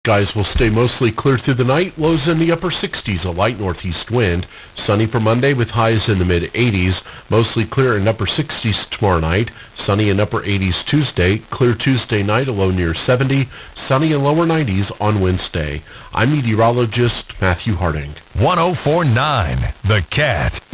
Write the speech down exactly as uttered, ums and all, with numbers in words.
Skies will stay mostly clear through the night, lows in the upper sixties, a light northeast wind. Sunny for Monday with highs in the mid eighties, mostly clear in upper sixties tomorrow night. Sunny in upper eighties Tuesday, clear Tuesday night, a low near seventy. Sunny in lower nineties on Wednesday. I'm meteorologist Matthew Harding. one oh four point nine The Cat.